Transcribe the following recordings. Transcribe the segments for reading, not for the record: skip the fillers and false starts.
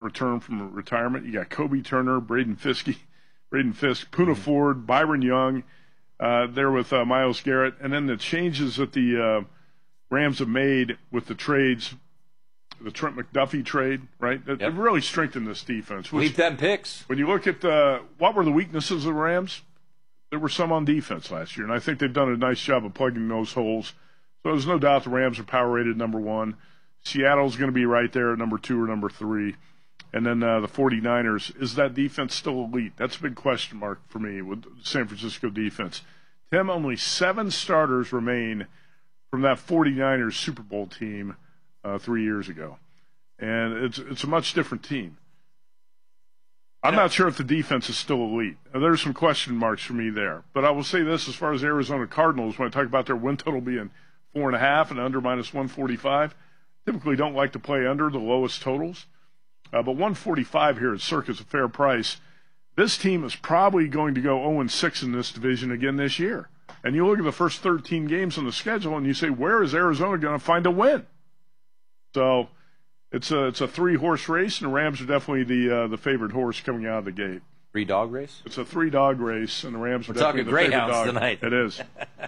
return from retirement. You got Kobe Turner, Braden Fisk, Poona Ford, Byron Young, there with Myles Garrett. And then the changes that the Rams have made with the trades, the Trent McDuffie trade, right? They've really strengthened this defense. Leave them picks. When you look at what were the weaknesses of the Rams, there were some on defense last year, and I think they've done a nice job of plugging those holes. So there's no doubt the Rams are power-rated number 1. Seattle's going to be right there at number 2 or number 3. And then the 49ers, is that defense still elite? That's a big question mark for me with the San Francisco defense. Tim, only 7 starters remain from that 49ers Super Bowl team 3 years ago. And it's a much different team. I'm not sure if the defense is still elite. There's some question marks for me there. But I will say this as far as Arizona Cardinals, when I talk about their win total being 4.5 and under minus 145, typically don't like to play under the lowest totals. But 145 here at Circa is a fair price. This team is probably going to go 0-6 in this division again this year. And you look at the first 13 games on the schedule and you say, where is Arizona going to find a win? So it's a 3-horse race, and the Rams are definitely the favored horse coming out of the gate. 3-dog race? It's a 3-dog race, and the Rams are definitely the favorite dog. Tonight. It is.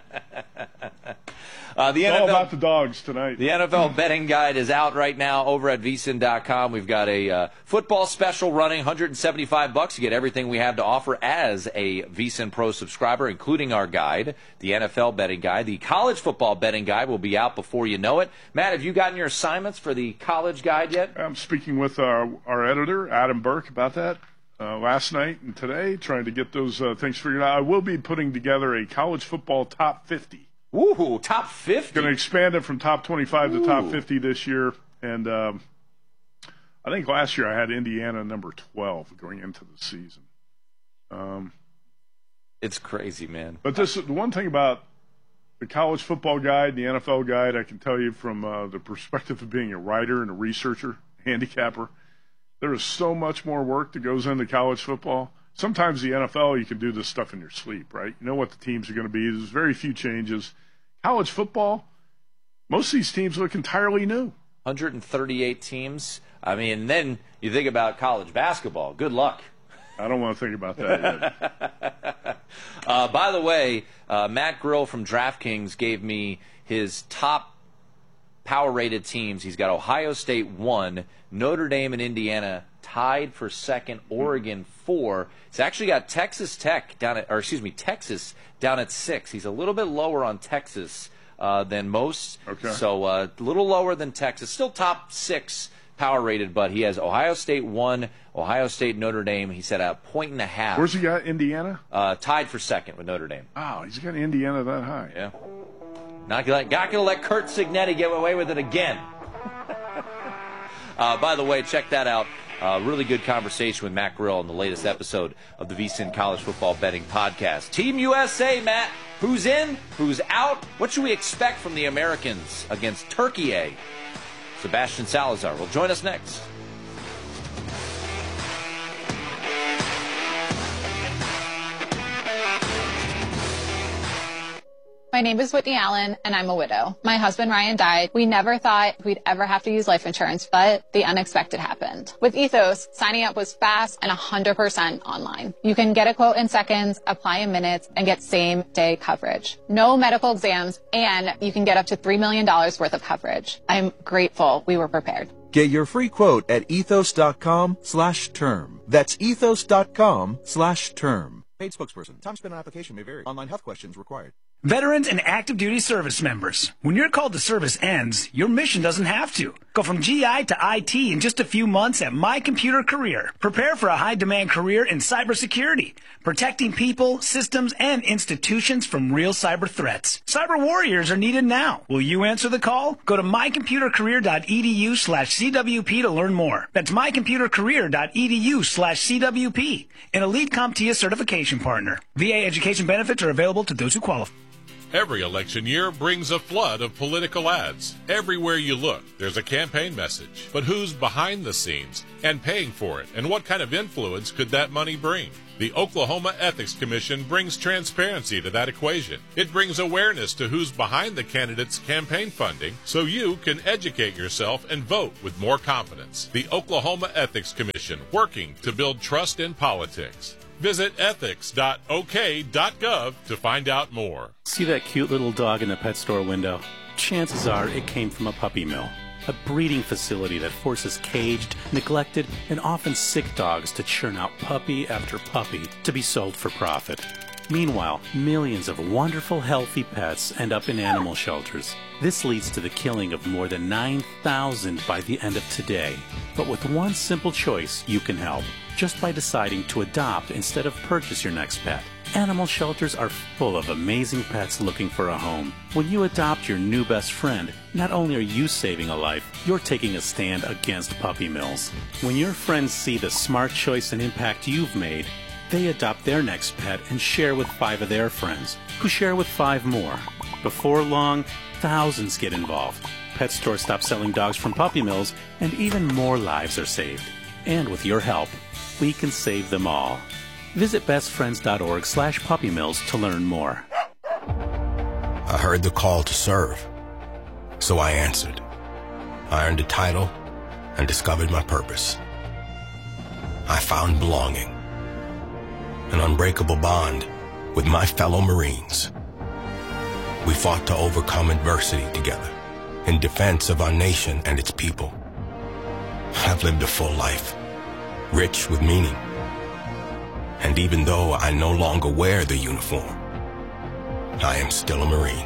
The it's NFL, all about the dogs tonight. The NFL betting guide is out right now over at vsin.com. We've got a football special running, $175. You get everything we have to offer as a VSiN Pro subscriber, including our guide, the NFL betting guide. The college football betting guide will be out before you know it. Matt, have you gotten your assignments for the college guide yet? I'm speaking with our editor, Adam Burke, about that last night and today, trying to get those things figured out. I will be putting together a college football top 50. Ooh, top 50. Going to expand it from top 25 to top 50 this year. And I think last year I had Indiana number 12 going into the season. It's crazy, man. But the one thing about the college football guide, the NFL guide, I can tell you from the perspective of being a writer and a researcher, handicapper, there is so much more work that goes into college football. Sometimes the NFL, you can do this stuff in your sleep, right? You know what the teams are going to be. There's very few changes. College football, most of these teams look entirely new. 138 teams. I mean, then you think about college basketball. Good luck. I don't want to think about that yet. By the way, Matt Grill from DraftKings gave me his top power-rated teams. He's got Ohio State 1, Notre Dame and Indiana tied for 2nd, Oregon 4. He's actually got Texas down at 6. He's a little bit lower on Texas than most. Okay. So a little lower than Texas. Still top 6 power rated, but he has Ohio State 1, Ohio State, Notre Dame. He said a 1.5. Where's he got? Indiana? Tied for 2nd with Notre Dame. Wow, he's got Indiana that high. Yeah. Not going to let Curt Cignetti get away with it again. By the way, check that out. Really good conversation with Matt Grill in the latest episode of the VSiN College Football Betting Podcast. Team USA, Matt. Who's in? Who's out? What should we expect from the Americans against Turkey? Sebastian Salazar will join us next. My name is Whitney Allen, and I'm a widow. My husband, Ryan, died. We never thought we'd ever have to use life insurance, but the unexpected happened. With Ethos, signing up was fast and 100% online. You can get a quote in seconds, apply in minutes, and get same-day coverage. No medical exams, and you can get up to $3 million worth of coverage. I'm grateful we were prepared. Get your free quote at ethos.com/term. That's ethos.com/term. Paid spokesperson. Time spent on application may vary. Online health questions required. Veterans and active duty service members. When your call to service ends, your mission doesn't have to. Go from GI to IT in just a few months at My Computer Career. Prepare for a high-demand career in cybersecurity, protecting people, systems, and institutions from real cyber threats. Cyber warriors are needed now. Will you answer the call? Go to mycomputercareer.edu/CWP to learn more. That's mycomputercareer.edu/CWP, an elite CompTIA certification partner. VA education benefits are available to those who qualify. Every election year brings a flood of political ads. Everywhere you look, there's a campaign message. But who's behind the scenes and paying for it? And what kind of influence could that money bring? The Oklahoma Ethics Commission brings transparency to that equation. It brings awareness to who's behind the candidate's campaign funding so you can educate yourself and vote with more confidence. The Oklahoma Ethics Commission, working to build trust in politics. Visit ethics.ok.gov to find out more. See that cute little dog in the pet store window? Chances are it came from a puppy mill, a breeding facility that forces caged, neglected, and often sick dogs to churn out puppy after puppy to be sold for profit. Meanwhile, millions of wonderful, healthy pets end up in animal shelters. This leads to the killing of more than 9,000 by the end of today. But with one simple choice, you can help, just by deciding to adopt instead of purchase your next pet. Animal shelters are full of amazing pets looking for a home. When you adopt your new best friend, not only are you saving a life, you're taking a stand against puppy mills. When your friends see the smart choice and impact you've made, they adopt their next pet and share with 5 of their friends, who share with 5 more. Before long, thousands get involved. Pet stores stop selling dogs from puppy mills, and even more lives are saved. And with your help, we can save them all. Visit bestfriends.org/puppymills to learn more. I heard the call to serve, so I answered. I earned a title and discovered my purpose. I found belonging, an unbreakable bond with my fellow Marines. We fought to overcome adversity together in defense of our nation and its people. I've lived a full life, rich with meaning. And even though I no longer wear the uniform, I am still a Marine.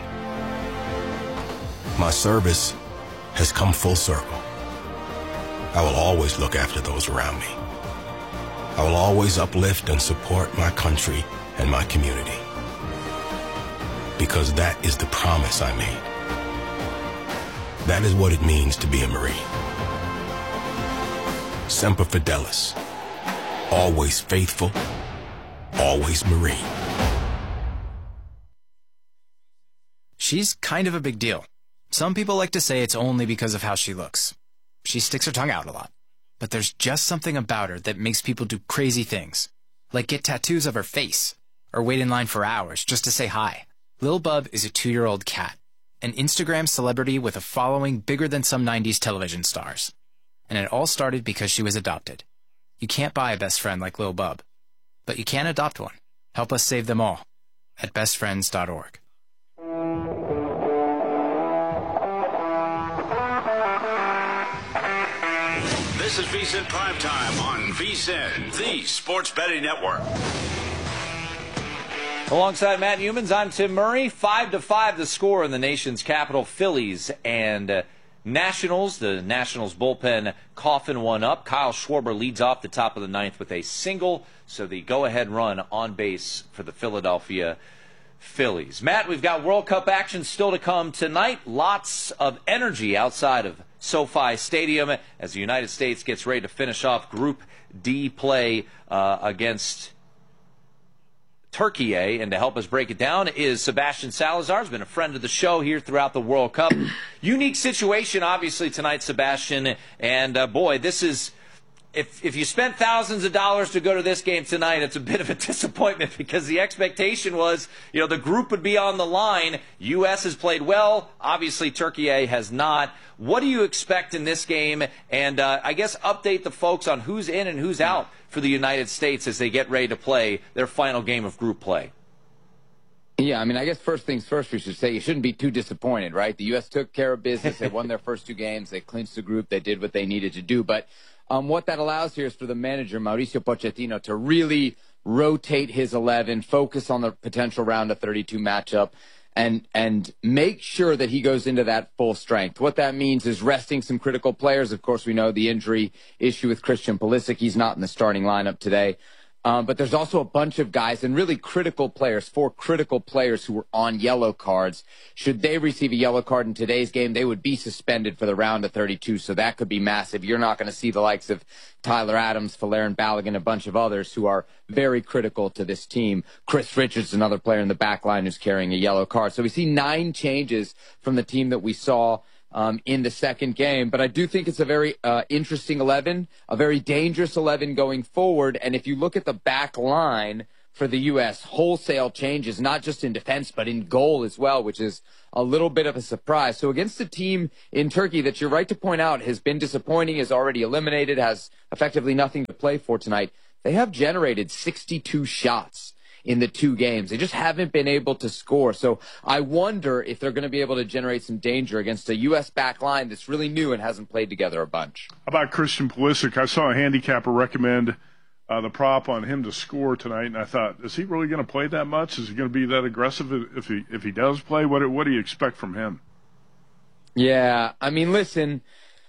My service has come full circle. I will always look after those around me. I will always uplift and support my country and my community. Because that is the promise I made. That is what it means to be a Marine. Semper Fidelis. Always faithful, always Marine. She's kind of a big deal. Some people like to say it's only because of how she looks. She sticks her tongue out a lot. But there's just something about her that makes people do crazy things. Like get tattoos of her face, or wait in line for hours just to say hi. Lil Bub is a 2-year-old cat, an Instagram celebrity with a following bigger than some 90s television stars. And it all started because she was adopted. You can't buy a best friend like Lil Bub, but you can adopt one. Help us save them all at bestfriends.org. This is VSiN Primetime on VSiN, the sports betting network. Alongside Matt Humans, I'm Tim Murray. 5-5 the score in the nation's capital. Phillies and Nationals. The Nationals bullpen coughing one up. Kyle Schwarber leads off the top of the 9th with a single, so the go-ahead run on base for the Philadelphia Phillies. Matt, we've got World Cup action still to come tonight. Lots of energy outside of SoFi Stadium as the United States gets ready to finish off Group D play against Turkey. And to help us break it down is Sebastian Salazar. Has been a friend of the show here throughout the World Cup. Unique situation, obviously, tonight, Sebastian. And, boy, this is... If you spent thousands of dollars to go to this game tonight, it's a bit of a disappointment because the expectation was, the group would be on the line. U.S. has played well. Obviously, Turkey has not. What do you expect in this game? And I guess update the folks on who's in and who's out for the United States as they get ready to play their final game of group play. Yeah, I guess first things first, we should say you shouldn't be too disappointed, right? The U.S. took care of business. They won their first 2 games. They clinched the group. They did what they needed to do. But what that allows here is for the manager, Mauricio Pochettino, to really rotate his 11, focus on the potential round of 32 matchup, and make sure that he goes into that full strength. What that means is resting some critical players. Of course, we know the injury issue with Christian Pulisic. He's not in the starting lineup today. But there's also a bunch of guys and really critical players, 4 critical players who were on yellow cards. Should they receive a yellow card in today's game, they would be suspended for the round of 32. So that could be massive. You're not going to see the likes of Tyler Adams, Falarin Balogun, a bunch of others who are very critical to this team. Chris Richards, another player in the back line who's carrying a yellow card. So we see 9 changes from the team that we saw in the second game. But I do think it's a very interesting 11, a very dangerous 11 going forward. And if you look at the back line for the U.S., wholesale changes, not just in defense, but in goal as well, which is a little bit of a surprise. So against a team in Turkey that you're right to point out has been disappointing, is already eliminated, has effectively nothing to play for tonight, they have generated 62 shots in the 2 games. They just haven't been able to score. So I wonder if they're going to be able to generate some danger against a U.S. back line that's really new and hasn't played together a bunch. How about Christian Pulisic? I saw a handicapper recommend the prop on him to score tonight, and I thought, is he really going to play that much? Is he going to be that aggressive if he does play? What do you expect from him? Yeah, I mean, listen,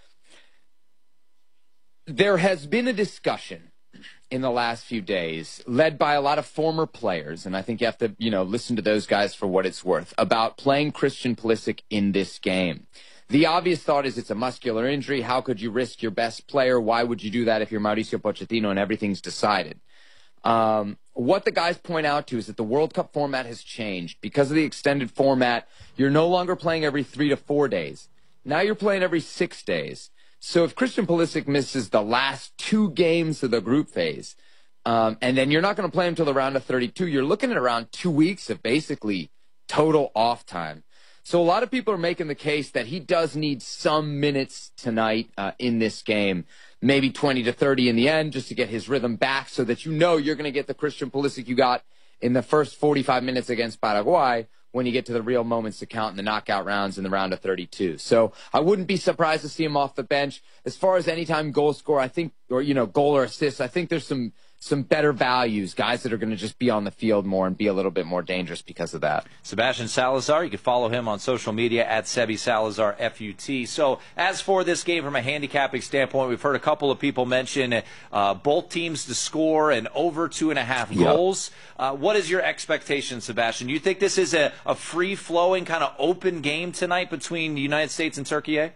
there has been a discussion in the last few days, led by a lot of former players, and I think you have to, listen to those guys for what it's worth, about playing Christian Pulisic in this game. The obvious thought is it's a muscular injury. How could you risk your best player? Why would you do that if you're Mauricio Pochettino and everything's decided? What the guys point out to is that the World Cup format has changed. Because of the extended format, you're no longer playing every 3 to 4 days. Now you're playing every 6 days. So if Christian Pulisic misses the last 2 games of the group phase, and then you're not going to play him until the round of 32, you're looking at around 2 weeks of basically total off time. So a lot of people are making the case that he does need some minutes tonight in this game, maybe 20 to 30 in the end, just to get his rhythm back so that you're going to get the Christian Pulisic you got in the first 45 minutes against Paraguay, when you get to the real moments to count in the knockout rounds in the round of 32. So I wouldn't be surprised to see him off the bench. As far as anytime goal score, I think, or, goal or assist, I think there's some better values, guys that are going to just be on the field more and be a little bit more dangerous because of that. Sebastian Salazar, you can follow him on social media at Sebi Salazar, FUT. So as for this game from a handicapping standpoint, we've heard a couple of people mention both teams to score and over 2.5 goals. What is your expectation, Sebastian? Do you think this is a free-flowing kind of open game tonight between the United States and Turkey?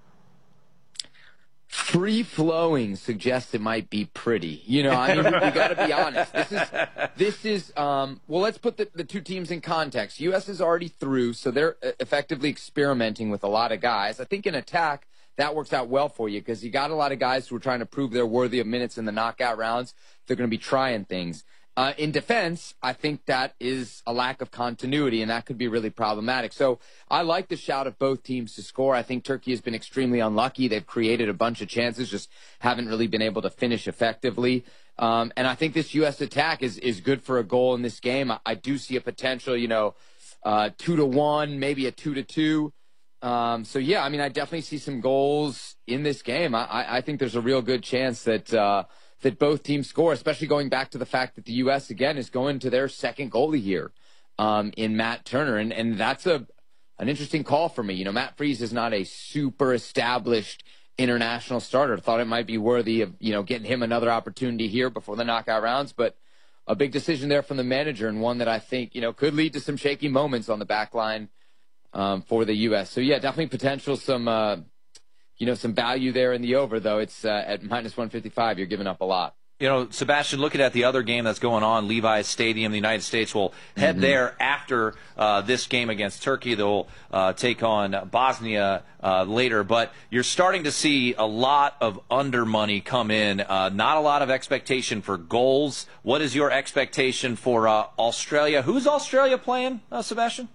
Free-flowing suggests it might be pretty. We got to be honest. This is well, let's put the 2 teams in context. U.S. is already through, so they're effectively experimenting with a lot of guys. I think in attack, that works out well for you because you got a lot of guys who are trying to prove they're worthy of minutes in the knockout rounds. They're going to be trying things. In defense, I think that is a lack of continuity, and that could be really problematic. So I like the shout of both teams to score. I think Turkey has been extremely unlucky. They've created a bunch of chances, just haven't really been able to finish effectively. And I think this U.S. attack is good for a goal in this game. I do see a potential, 2-1, maybe a 2-2. So, yeah, I mean, I definitely see some goals in this game. I think there's a real good chance that both teams score, especially going back to the fact that the U.S., again, is going to their second goalie here in Matt Turner. And that's an interesting call for me. Matt Freese is not a super established international starter. Thought it might be worthy of, getting him another opportunity here before the knockout rounds. But a big decision there from the manager, and one that I think, could lead to some shaky moments on the back line for the U.S. So, yeah, definitely potential some value there in the over, though. It's at minus 155. You're giving up a lot. Sebastian, looking at the other game that's going on, Levi's Stadium, the United States will head there after this game against Turkey. They'll take on Bosnia later. But you're starting to see a lot of under money come in. Not a lot of expectation for goals. What is your expectation for Australia? Who's Australia playing, Sebastian?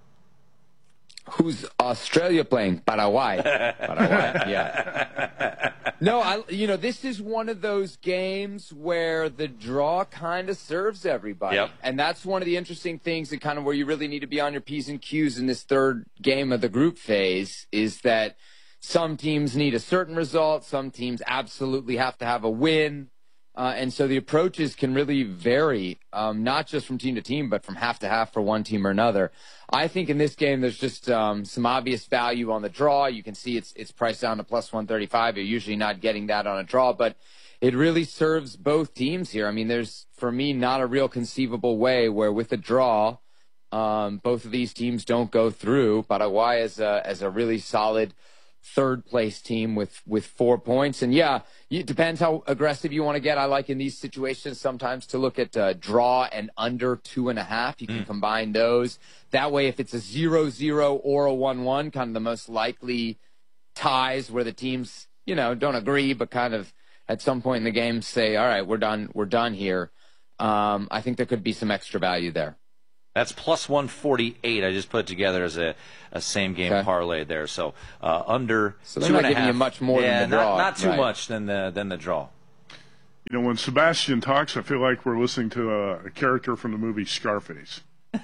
Who's Australia playing? Paraguay. Paraguay, yeah. No, this is one of those games where the draw kind of serves everybody. Yep. And that's one of the interesting things, and kind of where you really need to be on your P's and Q's in this third game of the group phase, is that some teams need a certain result. Some teams absolutely have to have a win. And so the approaches can really vary, not just from team to team, but from half to half for one team or another. I think in this game, there's just some obvious value on the draw. You can see it's priced down to plus 135. You're usually not getting that on a draw. But it really serves both teams here. I mean, there's, for me, not a real conceivable way where with a draw, both of these teams don't go through. Paraguay as a really solid third-place team with 4 points. And, yeah, it depends how aggressive you want to get. I like in these situations sometimes to look at draw and under 2.5. You can combine those. That way, if it's a 0-0 or a 1-1, kind of the most likely ties where the teams, don't agree, but kind of at some point in the game say, all right, we're done here. I think there could be some extra value there. That's plus 148. I just put it together as a same game parlay there. So under so they're not giving you much more than the draw. Not too much than the draw. When Sebastian talks, I feel like we're listening to a character from the movie Scarface.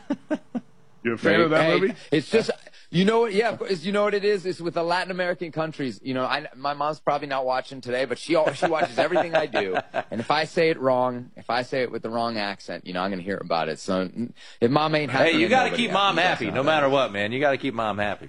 You a fan of that movie? It's just, you know what it is? It's with the Latin American countries. My mom's probably not watching today, but she watches everything I do. And if I say it wrong, if I say it with the wrong accent, I'm going to hear about it. So if mom ain't happy, hey, you got to keep mom happy, no matter what, man. You got to keep mom happy.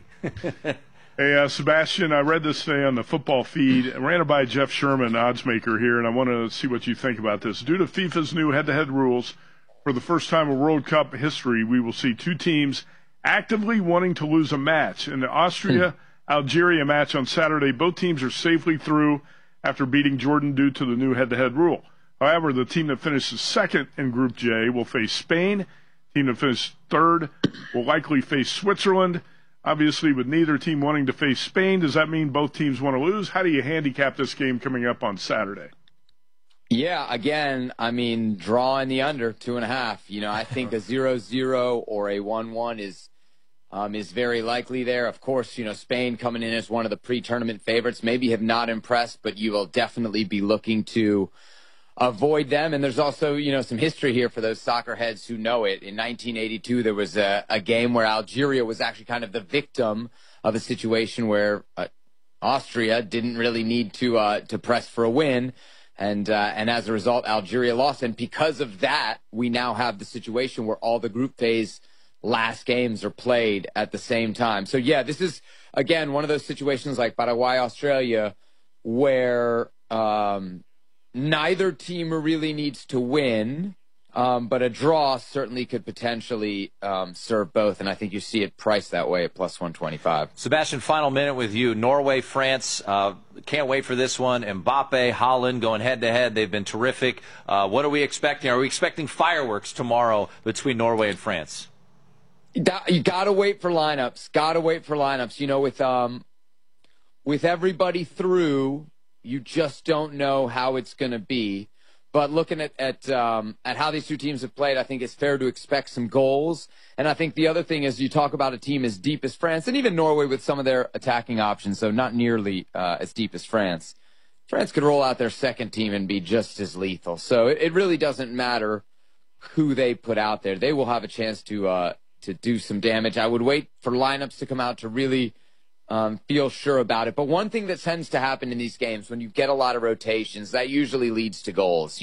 Hey, Sebastian, I read this today on the football feed. I ran it by Jeff Sherman, odds maker here, and I want to see what you think about this. Due to FIFA's new head-to-head rules, for the first time in World Cup history, we will see two teams actively wanting to lose a match. In the Austria-Algeria match on Saturday, both teams are safely through after beating Jordan due to the new head-to-head rule. However, the team that finishes second in Group J will face Spain. The team that finishes third will likely face Switzerland. Obviously, with neither team wanting to face Spain, does that mean both teams want to lose? How do you handicap this game coming up on Saturday? Yeah, again, I mean, draw in the under 2.5. I think a 0-0 or a 1-1 is very likely there. Of course, Spain coming in as one of the pre-tournament favorites, maybe have not impressed, but you will definitely be looking to avoid them. And there's also, some history here for those soccer heads who know it. In 1982, there was a game where Algeria was actually kind of the victim of a situation where Austria didn't really need to press for a win. And as a result, Algeria lost. And because of that, we now have the situation where all the group phase last games are played at the same time. So, yeah, this is, again, one of those situations like Paraguay, Australia, where neither team really needs to win, but a draw certainly could potentially serve both. And I think you see it priced that way at plus 125. Sebastian, final minute with you. Norway, France. Can't wait for this one. Mbappe, Haaland going head-to-head. They've been terrific. What are we expecting? Are we expecting fireworks tomorrow between Norway and France? You got to wait for lineups. Got to wait for lineups. With everybody through, you just don't know how it's going to be. But looking at how these two teams have played, I think it's fair to expect some goals. And I think the other thing is you talk about a team as deep as France, and even Norway with some of their attacking options, so not nearly as deep as France. France could roll out their second team and be just as lethal. So it really doesn't matter who they put out there. They will have a chance to do some damage. I would wait for lineups to come out to really feel sure about it. But one thing that tends to happen in these games, when you get a lot of rotations, that usually leads to goals.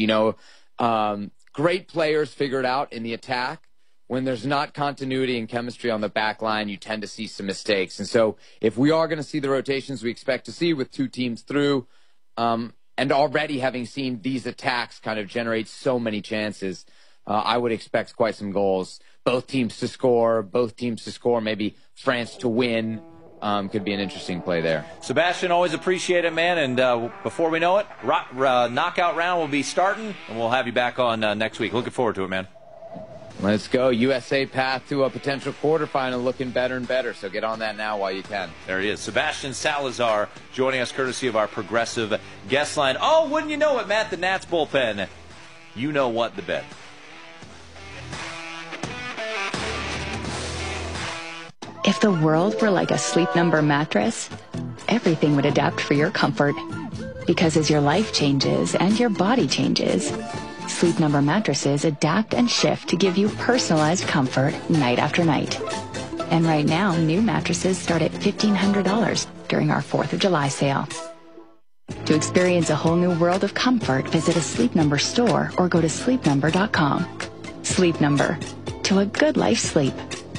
Great players figure it out in the attack. When there's not continuity and chemistry on the back line, you tend to see some mistakes. And so if we are going to see the rotations we expect to see with two teams through, and already having seen these attacks kind of generate so many chances, I would expect quite some goals. Both teams to score, maybe France to win. Could be an interesting play there. Sebastian, always appreciate it, man. And before we know it, knockout round will be starting, and we'll have you back on next week. Looking forward to it, man. Let's go. USA path to a potential quarterfinal looking better and better, so get on that now while you can. There he is. Sebastian Salazar joining us courtesy of our Progressive guest line. Oh, wouldn't you know it, Matt, the Nats bullpen. You know what, the bet. If the world were like a Sleep Number mattress, everything would adapt for your comfort. Because as your life changes and your body changes, Sleep Number mattresses adapt and shift to give you personalized comfort night after night. And right now, new mattresses start at $1,500 during our 4th of July sale. To experience a whole new world of comfort, visit a Sleep Number store or go to sleepnumber.com. Sleep Number. To a good life's sleep.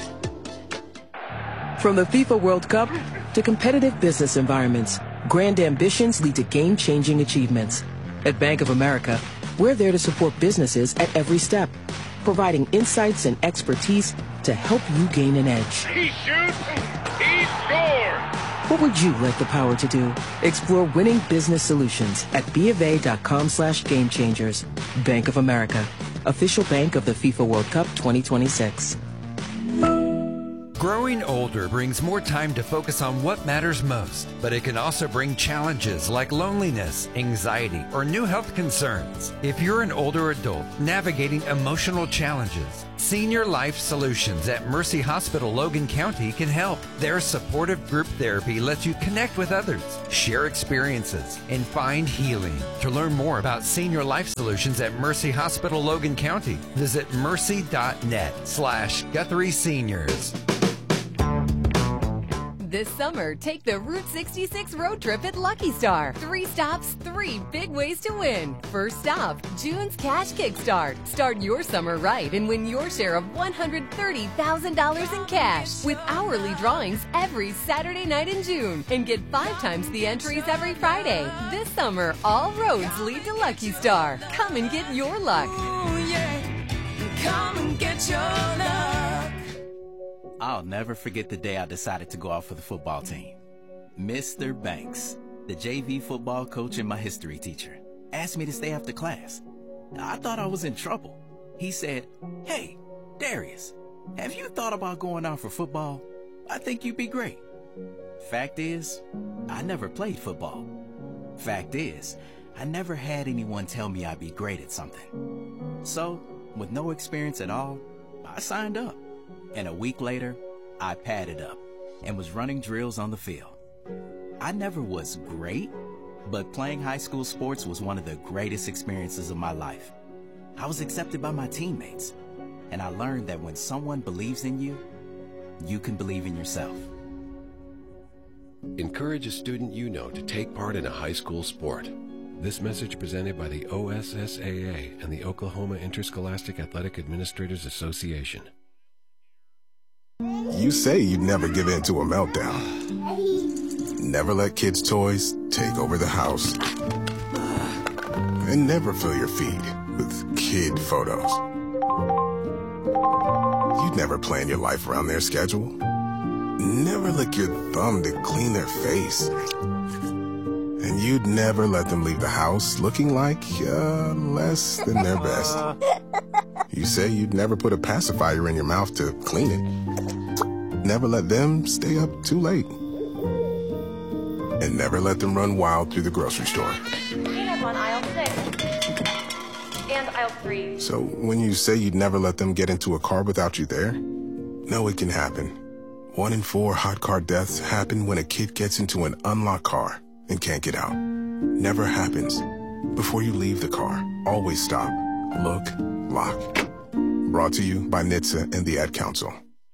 From the FIFA World Cup to competitive business environments, grand ambitions lead to game-changing achievements. At Bank of America, we're there to support businesses at every step, providing insights and expertise to help you gain an edge. He shoots, he scores! What would you like the power to do? Explore winning business solutions at BofA.com/gamechangers. Bank of America, official bank of the FIFA World Cup 2026. Growing older brings more time to focus on what matters most, but it can also bring challenges like loneliness, anxiety, or new health concerns. If you're an older adult navigating emotional challenges, Senior Life Solutions at Mercy Hospital Logan County can help. Their supportive group therapy lets you connect with others, share experiences, and find healing. To learn more about Senior Life Solutions at Mercy Hospital Logan County, visit mercy.net/Guthrie Seniors. This summer, take the Route 66 road trip at Lucky Star. 3 stops, 3 big ways to win. First stop, June's Cash Kickstart. Start your summer right and win your share of $130,000 in cash with hourly drawings every Saturday night in June. And get 5 times the entries every Friday. This summer, all roads lead to Lucky Star. Come and get your luck. Ooh, yeah. Come and get your luck. I'll never forget the day I decided to go out for the football team. Mr. Banks, the JV football coach and my history teacher, asked me to stay after class. I thought I was in trouble. He said, "Hey, Darius, have you thought about going out for football? I think you'd be great." Fact is, I never played football. Fact is, I never had anyone tell me I'd be great at something. So, with no experience at all, I signed up. And a week later, I padded up and was running drills on the field. I never was great, but playing high school sports was one of the greatest experiences of my life. I was accepted by my teammates, and I learned that when someone believes in you, you can believe in yourself. Encourage a student you know to take part in a high school sport. This message presented by the OSSAA and the Oklahoma Interscholastic Athletic Administrators Association. You say you'd never give in to a meltdown. Never let kids' toys take over the house. And never fill your feed with kid photos. You'd never plan your life around their schedule. Never lick your thumb to clean their face. And you'd never let them leave the house looking like less than their best. You say you'd never put a pacifier in your mouth to clean it. Never let them stay up too late. And never let them run wild through the grocery store. Peanut on aisle 6. And aisle 3. So when you say you'd never let them get into a car without you there, no, it can happen. 1 in 4 hot car deaths happen when a kid gets into an unlocked car and can't get out. Never happens. Before you leave the car, always stop, look, lock. Brought to you by NHTSA and the Ad Council.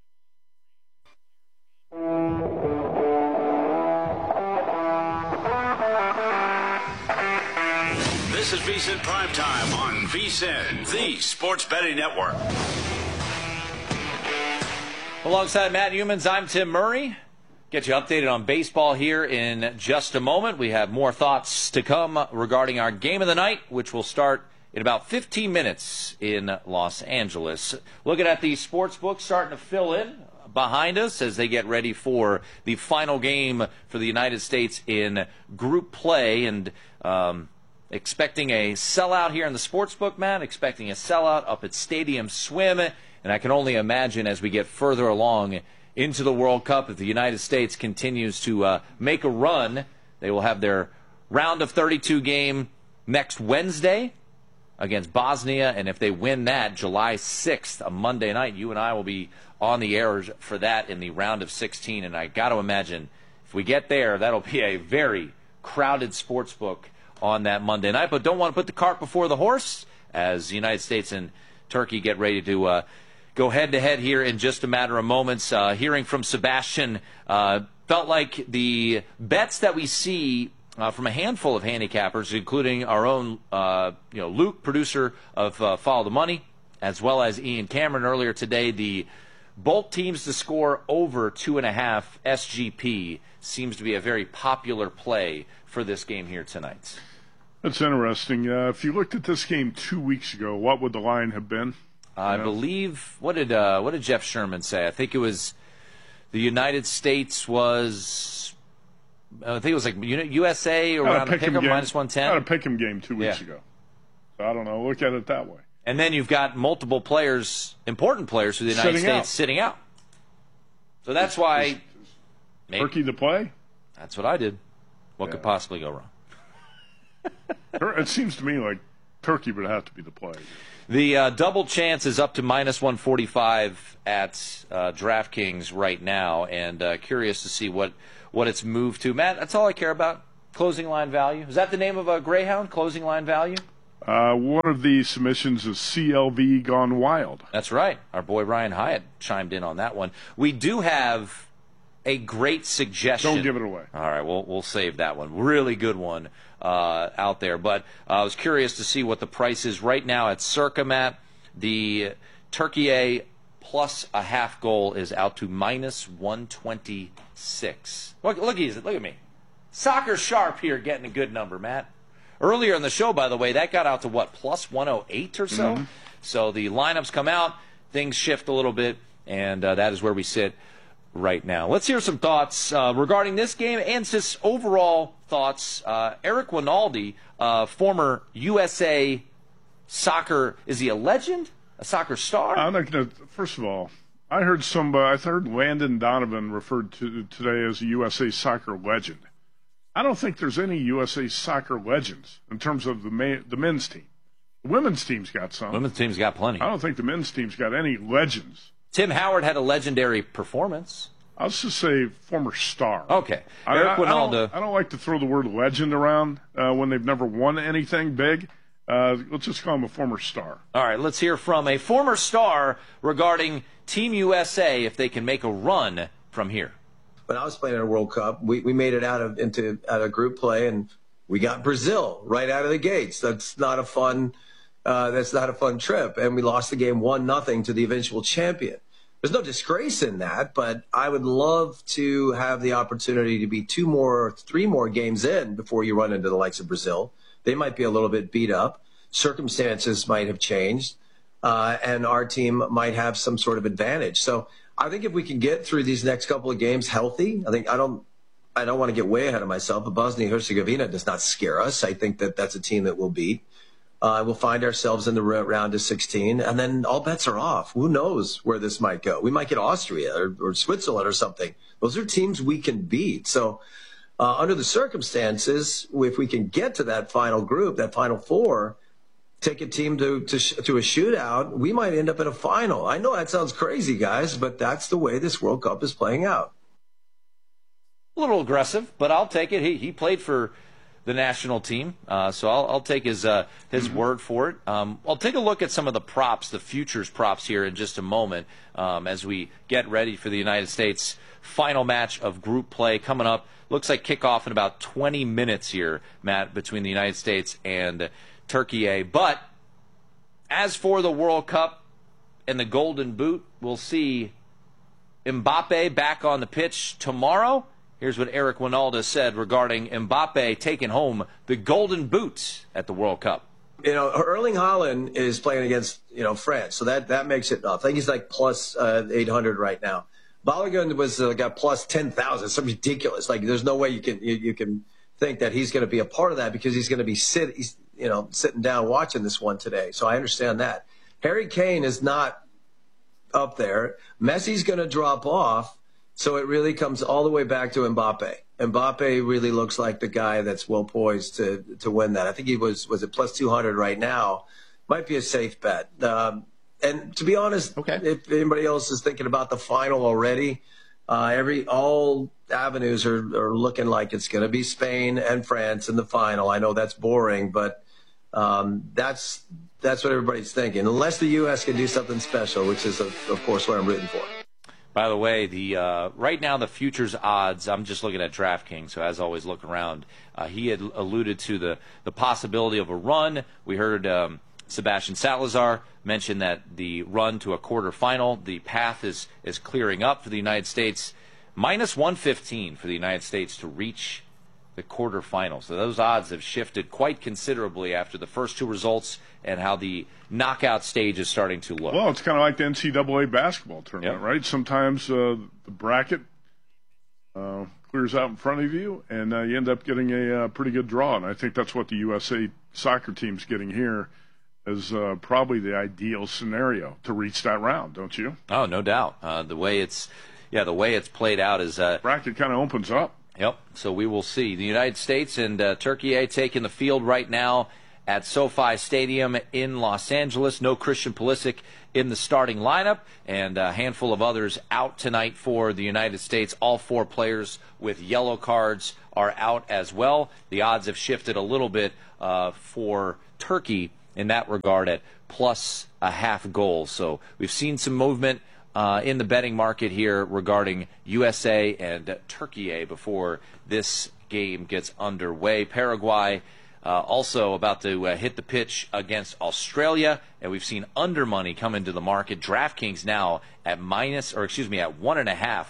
This is VSiN Primetime on VSiN, the Sports Betting Network. Alongside Matt Humans, I'm Tim Murray. Get you updated on baseball here in just a moment. We have more thoughts to come regarding our game of the night, which will start in about 15 minutes in Los Angeles. Looking at the sports books starting to fill in behind us as they get ready for the final game for the United States in group play, and expecting a sellout here in the sports book, Matt, expecting a sellout up at Stadium Swim, and I can only imagine as we get further along into the World Cup, if the United States continues to make a run, they will have their round of 32 game next Wednesday against Bosnia, and if they win that, July 6th, a Monday night, you and I will be on the air for that in the round of 16, and I got to imagine if we get there, that'll be a very crowded sports book on that Monday night, but don't want to put the cart before the horse as the United States and Turkey get ready to go head-to-head here in just a matter of moments. Hearing from Sebastian, felt like the bets that we see from a handful of handicappers, including our own Luke, producer of Follow the Money, as well as Ian Cameron earlier today, the both teams to score over 2.5 SGP seems to be a very popular play for this game here tonight. That's interesting. If you looked at this game 2 weeks ago, what would the line have been? I believe, what did Jeff Sherman say? I think it was the United States was, I think it was like USA around the pick-em minus 110. Had a pick-em game 2 weeks ago. So I don't know. Look at it that way. And then you've got multiple players, important players for the United States sitting out. So that's why. Turkey to play? That's what I did. What could possibly go wrong? It seems to me like Turkey would have to be the play. The double chance is up to minus 145 at DraftKings right now, and curious to see what it's moved to. Matt, that's all I care about. Closing line value. Is that the name of a Greyhound? Closing line value? One of the submissions is CLV Gone Wild. That's right. Our boy Ryan Hyatt chimed in on that one. We do have a great suggestion. Don't give it away. All right, we'll save that one. Really good one out there. But I was curious to see what the price is right now at Circa, Matt. The Turkey A plus a half goal is out to minus 126. Look at me. Soccer Sharp here getting a good number, Matt. Earlier in the show, by the way, that got out to what, plus 108 or so? Mm-hmm. So the lineups come out, things shift a little bit, and that is where we sit right now. Let's hear some thoughts regarding this game and just overall thoughts. Eric Winaldi, former USA soccer, is he a legend? A soccer star? I'm not gonna. First of all, I heard Landon Donovan referred to today as a USA soccer legend. I don't think there's any USA soccer legends in terms of the men's team. The women's team's got some. Women's team's got plenty. I don't think the men's team's got any legends. Tim Howard had a legendary performance. I'll just say former star. Okay. Eric Winaldi. I don't like to throw the word legend around when they've never won anything big. Let's just call him a former star. All right, let's hear from a former star regarding Team USA if they can make a run from here. When I was playing in a World Cup, we made it out of group play, and we got Brazil right out of the gates. That's not a fun trip, and we lost the game 1-0 to the eventual champion. There's no disgrace in that, but I would love to have the opportunity to be 2 or 3 more games in before you run into the likes of Brazil. They might be a little bit beat up. Circumstances might have changed, and our team might have some sort of advantage. So I think if we can get through these next couple of games healthy, I don't want to get way ahead of myself, but Bosnia-Herzegovina does not scare us. I think that's a team that we'll beat. We'll find ourselves in the round of 16, and then all bets are off. Who knows where this might go? We might get Austria or Switzerland or something. Those are teams we can beat. So under the circumstances, if we can get to that final group, that final 4, take a team to a shootout, we might end up in a final. I know that sounds crazy, guys, but that's the way this World Cup is playing out. A little aggressive, but I'll take it. He played for the national team, so I'll take his word for it. I'll take a look at some of the props, the futures props here in just a moment as we get ready for the United States final match of group play coming up. Looks like kickoff in about 20 minutes here, Matt, between the United States and Turkey A. But as for the World Cup and the Golden Boot, we'll see Mbappe back on the pitch tomorrow. Here's what Eric Winaldi said regarding Mbappe taking home the Golden Boot at the World Cup. Erling Haaland is playing against, France, so that makes it up. I think he's like plus 800 right now. Balogun was got plus 10,000. It's something ridiculous. Like there's no way you can think that he's going to be a part of that because he's going to be sitting down watching this one today. So I understand that. Harry Kane is not up there. Messi's going to drop off. So it really comes all the way back to Mbappe. Mbappe really looks like the guy that's well poised to win that. I think he was it plus 200 right now. Might be a safe bet. And to be honest, if anybody else is thinking about the final already, all avenues are looking like it's going to be Spain and France in the final. I know that's boring, but that's what everybody's thinking. Unless the U.S. can do something special, which is, of course, what I'm rooting for. By the way, right now the futures odds, I'm just looking at DraftKings, so as always, look around. He had alluded to the possibility of a run. We heard Sebastian Salazar mention that the run to a quarterfinal, the path is clearing up for the United States. Minus 115 for the United States to reach the quarterfinals. So those odds have shifted quite considerably after the first two results and how the knockout stage is starting to look. Well, it's kind of like the NCAA basketball tournament, right? Sometimes the bracket clears out in front of you, and you end up getting a pretty good draw. And I think that's what the USA soccer team's getting here is probably the ideal scenario to reach that round, don't you? Oh, no doubt. The way it's played out is bracket kind of opens up. Yep. So we will see. The United States and Turkey taking the field right now at SoFi Stadium in Los Angeles. No Christian Pulisic in the starting lineup, and a handful of others out tonight for the United States. All 4 players with yellow cards are out as well. The odds have shifted a little bit for Turkey in that regard at plus a half goal. So we've seen some movement in the betting market here regarding USA and Turkey before this game gets underway. Paraguay also about to hit the pitch against Australia, and we've seen under money come into the market. DraftKings now at at 1.5,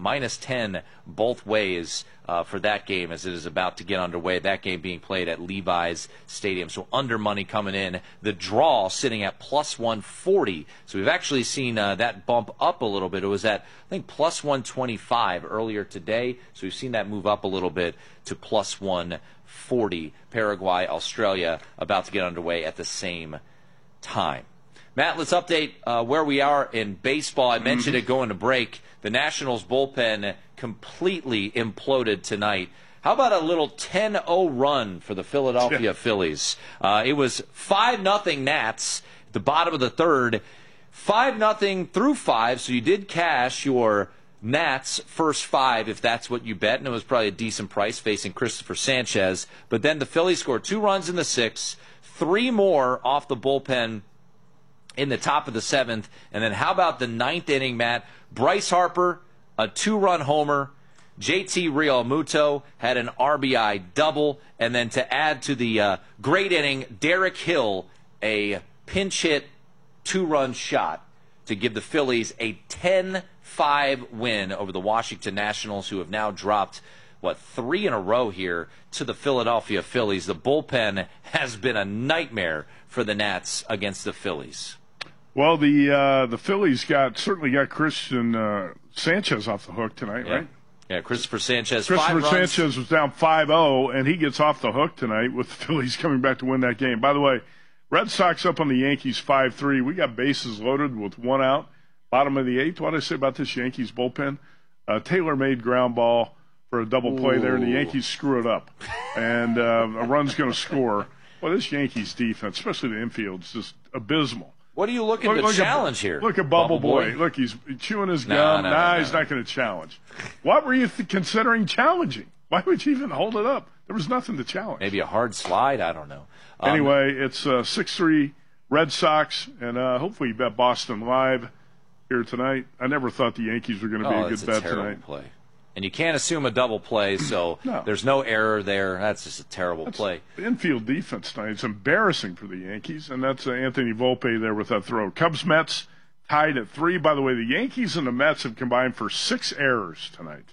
-10 both ways for that game as it is about to get underway. That game being played at Levi's Stadium. So under money coming in. The draw sitting at plus 140. So we've actually seen that bump up a little bit. It was at, I think, plus 125 earlier today. So we've seen that move up a little bit to plus 140. Paraguay, Australia about to get underway at the same time. Matt, let's update where we are in baseball. I mentioned it going to break. The Nationals bullpen completely imploded tonight. How about a little 10-0 run for the Philadelphia Phillies? It was 5-0 Nats at the bottom of the third. 5-0 through 5, so you did cash your Nats first 5 if that's what you bet, and it was probably a decent price facing Christopher Sanchez. But then the Phillies scored 2 runs in the 6th, 3 more off the bullpen in the top of the 7th. And then how about the 9th inning, Matt? Bryce Harper, a 2-run homer. JT Realmuto had an RBI double. And then to add to the great inning, Derek Hill, a pinch hit 2-run shot to give the Phillies a 10-5 win over the Washington Nationals, who have now dropped, 3 in a row here to the Philadelphia Phillies. The bullpen has been a nightmare for the Nats against the Phillies. Well, the Phillies certainly got Christian Sanchez off the hook tonight, right? Yeah, Christopher Sanchez. Christopher Sanchez was down 5-0, and he gets off the hook tonight with the Phillies coming back to win that game. By the way, Red Sox up on the Yankees 5-3. We got bases loaded with 1 out. Bottom of the 8th. What did I say about this Yankees bullpen? Taylor made ground ball for a double play there, and the Yankees screw it up. And a run's going to score. Well, this Yankees defense, especially the infield, is just abysmal. What are you looking to challenge here? Look at Bubble Boy. Look, he's chewing his gum. He's not going to challenge. What were you considering challenging? Why would you even hold it up? There was nothing to challenge. Maybe a hard slide? I don't know. Anyway, it's 6-3 Red Sox, and hopefully you bet Boston live here tonight. I never thought the Yankees were going to be a good bet tonight. Play. And you can't assume a double play, so there's no error there. That's just a terrible play. The infield defense tonight, it's embarrassing for the Yankees, and that's Anthony Volpe there with that throw. Cubs-Mets tied at 3. By the way, the Yankees and the Mets have combined for 6 errors tonight.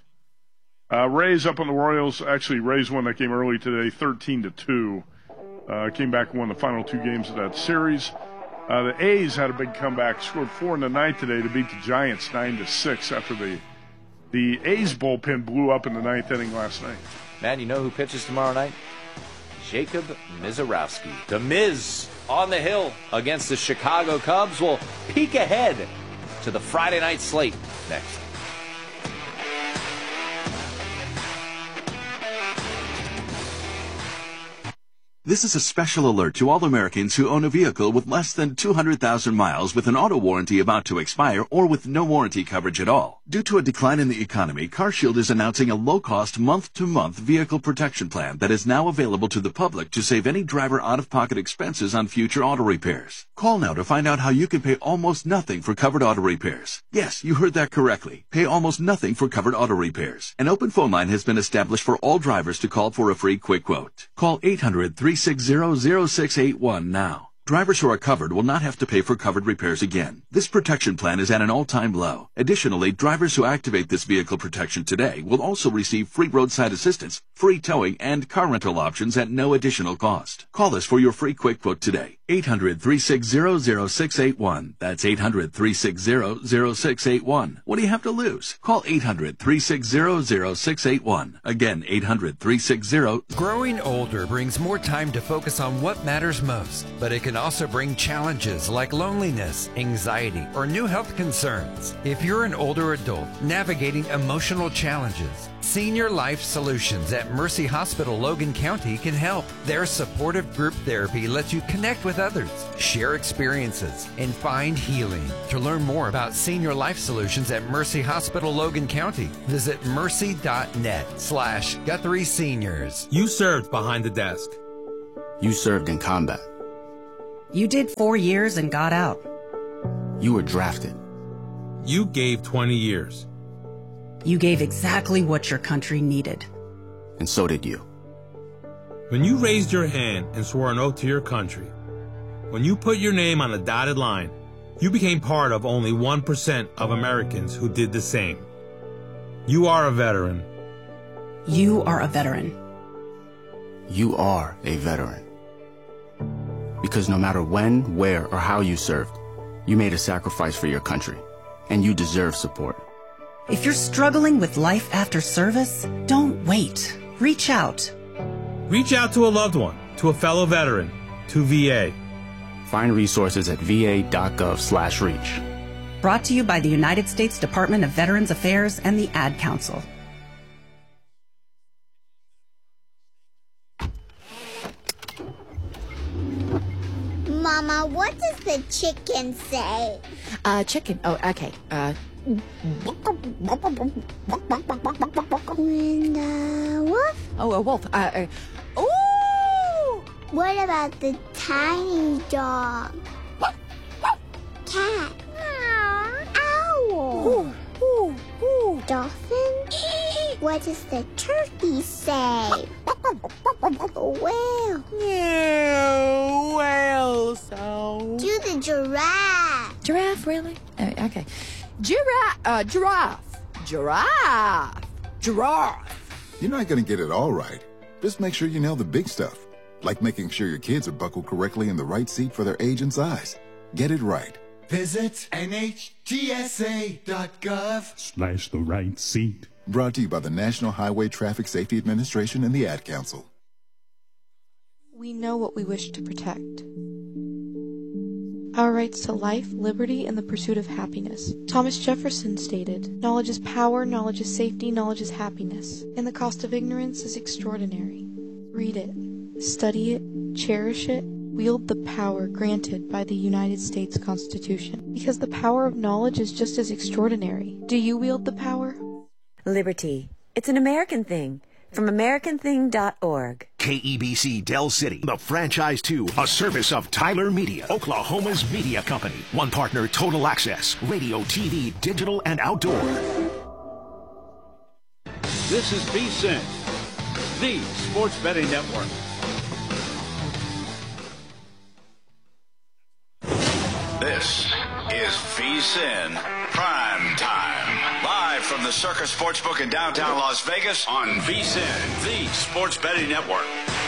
Rays up on the Royals. Actually, Rays won that game early today, 13-2. Came back and won the final 2 games of that series. The A's had a big comeback, scored 4 in the 9th today to beat the Giants 9-6 after the A's bullpen blew up in the 9th inning last night. Man, you know who pitches tomorrow night? Jacob Mizorowski. The Miz on the hill against the Chicago Cubs. We'll peek ahead to the Friday night slate next. This is a special alert to all Americans who own a vehicle with less than 200,000 miles with an auto warranty about to expire or with no warranty coverage at all. Due to a decline in the economy, CarShield is announcing a low-cost month-to-month vehicle protection plan that is now available to the public to save any driver out-of-pocket expenses on future auto repairs. Call now to find out how you can pay almost nothing for covered auto repairs. Yes, you heard that correctly. Pay almost nothing for covered auto repairs. An open phone line has been established for all drivers to call for a free quick quote. Call 800-360-0681 now. Drivers who are covered will not have to pay for covered repairs again. This protection plan is at an all-time low. Additionally, drivers who activate this vehicle protection today will also receive free roadside assistance, free towing, and car rental options at no additional cost. Call us for your free quick quote today. 800-360-0681. That's 800-360-0681. What do you have to lose? Call 800-360-0681. Again, 800-360. Growing older brings more time to focus on what matters most, but it can also bring challenges like loneliness, anxiety, or new health concerns. If you're an older adult navigating emotional challenges, Senior Life Solutions at Mercy Hospital Logan County can help. Their supportive group therapy lets you connect with others, share experiences, and find healing. To learn more about Senior Life Solutions at Mercy Hospital Logan County, visit mercy.net/Guthrie Seniors. You served behind the desk. You served in combat. You did 4 years and got out. You were drafted. You gave 20 years. You gave exactly what your country needed. And so did you. When you raised your hand and swore an oath to your country, when you put your name on a dotted line, you became part of only 1% of Americans who did the same. You are a veteran. You are a veteran. You are a veteran. Because no matter when, where, or how you served, you made a sacrifice for your country, and you deserve support. If you're struggling with life after service, don't wait. Reach out. Reach out to a loved one, to a fellow veteran, to VA. Find resources at va.gov/reach. Brought to you by the United States Department of Veterans Affairs and the Ad Council. Mama, what does the chicken say? Chicken. Oh, okay. And wolf? Oh, a wolf. Ooh! What about the tiny dog? Cat? Owl? Dolphin? What does the turkey say? Whale? No, whale sound. Do the giraffe. Giraffe, really? Okay. Giraffe. Giraffe. You're not going to get it all right. Just make sure you nail the big stuff, like making sure your kids are buckled correctly in the right seat for their age and size. Get it right. Visit NHTSA.gov/the right seat. Brought to you by the National Highway Traffic Safety Administration and the Ad Council. We know what we wish to protect. Our rights to life, liberty, and the pursuit of happiness. Thomas Jefferson stated, "Knowledge is power, knowledge is safety, knowledge is happiness, and the cost of ignorance is extraordinary." Read it, study it, cherish it, wield the power granted by the United States Constitution, because the power of knowledge is just as extraordinary. Do you wield the power? Liberty. It's an American thing. From AmericanThing.org. KEBC Del City, the Franchise 2, a service of Tyler Media, Oklahoma's media company. One partner, Total Access, radio, TV, digital, and outdoor. This is VSiN, the Sports Betting Network. This is VSiN Prime Time. Live from the Circus Sportsbook in downtown Las Vegas on VSiN, the Sports Betting Network.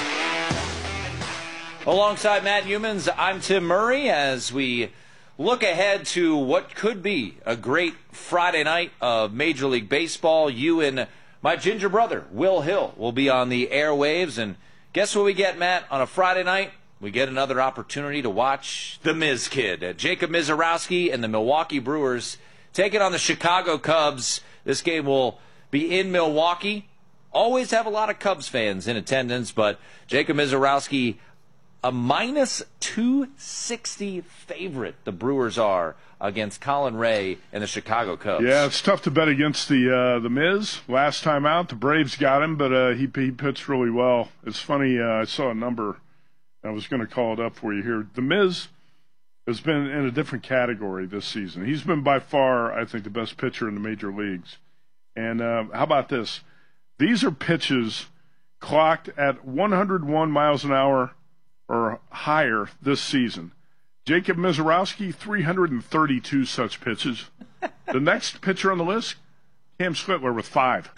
Alongside Matt Humans, I'm Tim Murray as we look ahead to what could be a great Friday night of Major League Baseball. You and my ginger brother, Will Hill, will be on the airwaves. And guess what we get, Matt, on a Friday night? We get another opportunity to watch the Miz Kid. Jacob Misiorowski and the Milwaukee Brewers taking on the Chicago Cubs. This game will be in Milwaukee. Always have a lot of Cubs fans in attendance, but Jacob Misiorowski, a minus 260 favorite, the Brewers are, against Colin Ray and the Chicago Cubs. Yeah, it's tough to bet against the Miz. Last time out, the Braves got him, but he pitched really well. It's funny, I saw a number. I was going to call it up for you here. The Miz has been in a different category this season. He's been by far, I think, the best pitcher in the major leagues. And how about this? These are pitches clocked at 101 miles an hour or higher this season. Jacob Misiorowski, 332 such pitches. The next pitcher on the list, Cam Slittler with 5.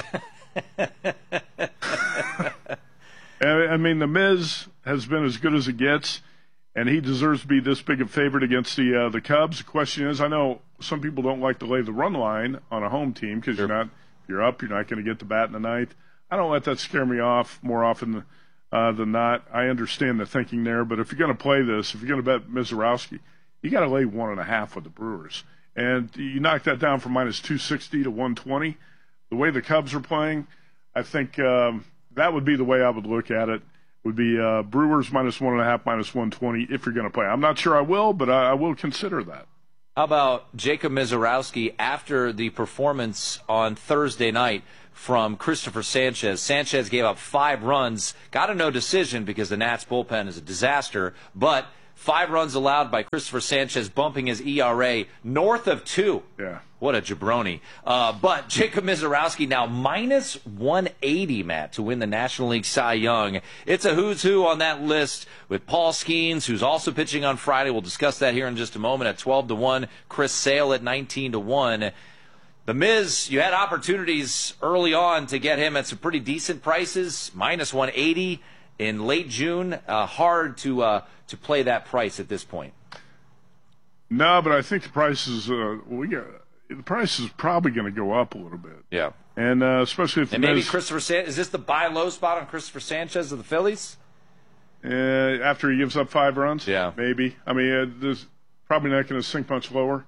I mean, the Miz has been as good as it gets, and he deserves to be this big a favorite against the Cubs. The question is, I know some people don't like to lay the run line on a home team because you're up, you're not going to get the bat in the ninth. I don't let that scare me off more often than not. I understand the thinking there, but if you're going to play this, if you're going to bet Misiorowski, you got to lay 1.5 with the Brewers. And you knock that down from minus 260 to 120. The way the Cubs are playing, I think that would be the way I would look at it. Would be Brewers minus 1.5, minus 120 if you're going to play. I'm not sure I will, but I will consider that. How about Jacob Misiorowski after the performance on Thursday night from Christopher Sanchez? Sanchez gave up 5 runs, got a no decision because the Nats bullpen is a disaster, but 5 runs allowed by Christopher Sanchez, bumping his ERA north of 2. Yeah. What a jabroni. But Jacob Misiorowski now minus 180, Matt, to win the National League Cy Young. It's a who's who on that list with Paul Skeens, who's also pitching on Friday. We'll discuss that here in just a moment at 12-1. Chris Sale at 19-1. The Miz, you had opportunities early on to get him at some pretty decent prices, minus 180 in late June. Hard to play that price at this point. No, but I think the price is the price is probably going to go up a little bit. Yeah, and especially if maybe Christopher Sanchez, is this the buy low spot on Christopher Sanchez of the Phillies? After he gives up 5 runs, yeah, maybe. I mean, there's probably not going to sink much lower.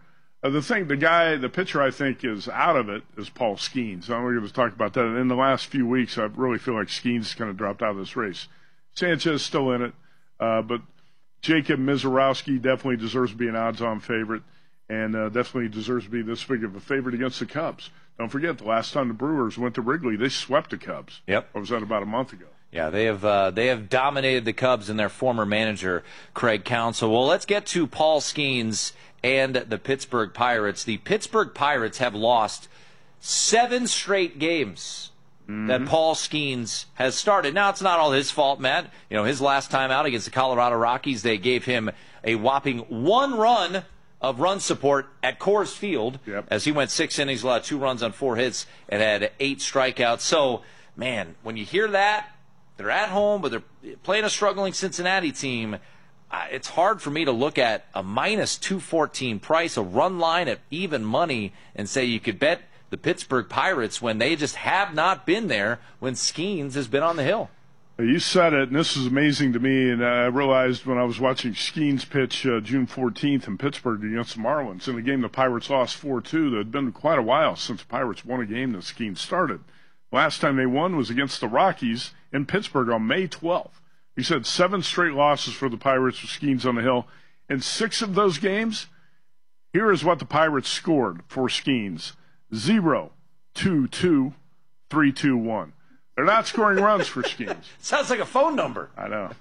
The pitcher I think is out of it is Paul Skeens. I'm going to talk about that. And in the last few weeks, I really feel like Skeens kind of dropped out of this race. Sanchez still in it, but Jacob Misiorowski definitely deserves to be an odds-on favorite, and definitely deserves to be this big of a favorite against the Cubs. Don't forget, the last time the Brewers went to Wrigley, they swept the Cubs. Yep. Or was that about a month ago? Yeah, they have dominated the Cubs and their former manager, Craig Counsell. Well, let's get to Paul Skeens and the Pittsburgh Pirates. The Pittsburgh Pirates have lost 7 straight games that Paul Skeens has started. Now, it's not all his fault, Matt. You know, his last time out against the Colorado Rockies, they gave him a whopping 1 run of run support at Coors Field as he went 6 innings, allowed 2 runs on 4 hits, and had 8 strikeouts. So, man, when you hear that, they're at home, but they're playing a struggling Cincinnati team. It's hard for me to look at a minus 214 price, a run line at even money, and say you could bet the Pittsburgh Pirates when they just have not been there when Skeens has been on the hill. You said it, and this is amazing to me, and I realized when I was watching Skeens pitch June 14th in Pittsburgh against the Marlins, in a game the Pirates lost 4-2. It had been quite a while since the Pirates won a game that Skeens started. Last time they won was against the Rockies in Pittsburgh on May 12th. He said 7 straight losses for the Pirates with Skeens on the hill. In 6 of those games, here is what the Pirates scored for Skeens. 0, 2, 2, 3, 2, 1. They're not scoring runs for Skeens. Sounds like a phone number. I know.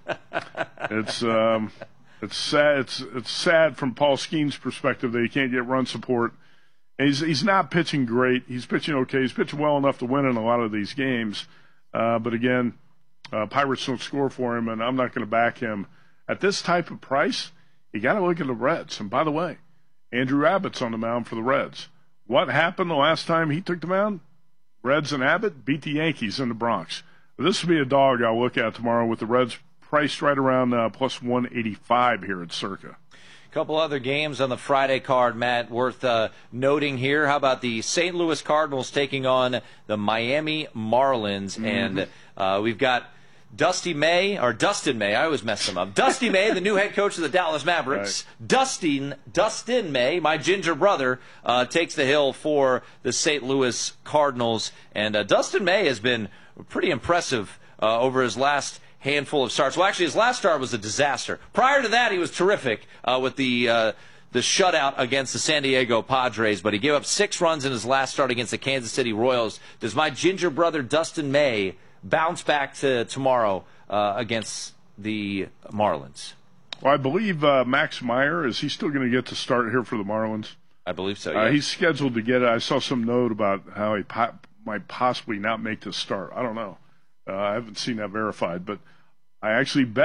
It's sad. It's sad from Paul Skeens' perspective that he can't get run support. And he's not pitching great. He's pitching okay. He's pitching well enough to win in a lot of these games. But again, Pirates don't score for him, and I'm not going to back him at this type of price. You got to look at the Reds. And by the way, Andrew Abbott's on the mound for the Reds. What happened the last time he took the mound? Reds and Abbott beat the Yankees in the Bronx. This will be a dog I'll look at tomorrow with the Reds priced right around plus 185 here at Circa. A couple other games on the Friday card, Matt, worth noting here. How about the St. Louis Cardinals taking on the Miami Marlins? And we've got Dustin May, I always mess them up. Dusty May, the new head coach of the Dallas Mavericks. Right. Dustin May, my ginger brother, takes the hill for the St. Louis Cardinals. And Dustin May has been pretty impressive over his last handful of starts. Well, actually, his last start was a disaster. Prior to that, he was terrific with the shutout against the San Diego Padres, but he gave up 6 runs in his last start against the Kansas City Royals. Does my ginger brother Dustin May bounce back to tomorrow against the Marlins? Well, I believe Max Meyer, is he still going to get to start here for the Marlins? I believe so, yeah. He's scheduled to get it. I saw some note about how he might possibly not make the start. I don't know. I haven't seen that verified, but I actually bet